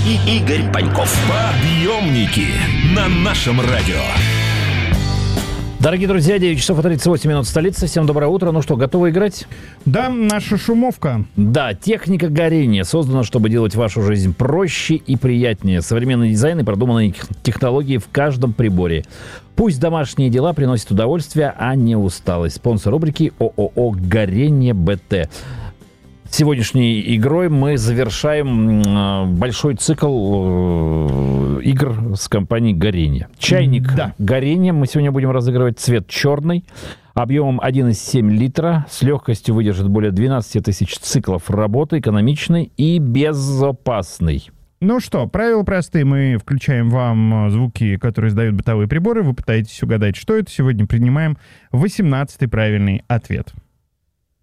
и Игорь Паньков. Подъемники на нашем радио. Дорогие друзья, 9 часов и 38 минут столицы. Всем доброе утро. Ну что, готовы играть? Да, наша шумовка. Да, техника горения создана, чтобы делать вашу жизнь проще и приятнее. Современный дизайн и продуманные технологии в каждом приборе. Пусть домашние дела приносят удовольствие, а не усталость. Спонсор рубрики ООО «Горение БТ». Сегодняшней игрой мы завершаем большой цикл игр с компанией «Горение». Чайник «Горение» мы сегодня будем разыгрывать, цвет черный, объемом 1,7 литра, с легкостью выдержит более 12 тысяч циклов работы, экономичный и безопасный. Ну что, правила простые. Мы включаем вам звуки, которые издают бытовые приборы. Вы пытаетесь угадать, что это. Сегодня принимаем 18-й правильный ответ.